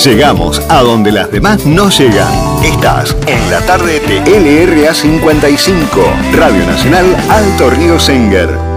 Llegamos a donde las demás no llegan. Estás en la tarde de LRA 55, Radio Nacional Alto Río Senguer.